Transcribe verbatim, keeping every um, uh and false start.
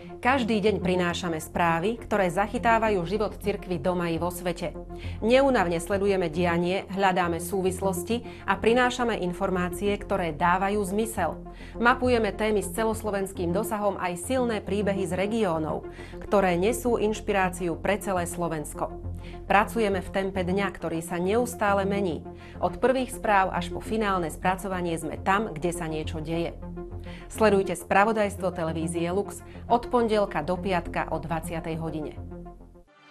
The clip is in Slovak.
Každý deň prinášame správy, ktoré zachytávajú život cirkvi doma i vo svete. Neúnavne sledujeme dianie, hľadáme súvislosti a prinášame informácie, ktoré dávajú zmysel. Mapujeme témy s celoslovenským dosahom aj silné príbehy z regiónov, ktoré nesú inšpiráciu pre celé Slovensko. Pracujeme v tempe dňa, ktorý sa neustále mení. Od prvých správ až po finálne spracovanie sme tam, kde sa niečo deje. Sledujte spravodajstvo televízie Lux od pondelka do piatka o dvadsiatej hodine.